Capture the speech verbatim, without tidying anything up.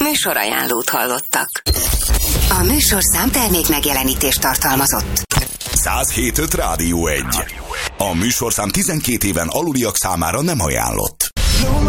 Műsorajánlót hallottak. A műsorszám termék megjelenítést tartalmazott. száz hét öt Rádió egy. A műsorszám tizenkét éven aluliak számára nem ajánlott.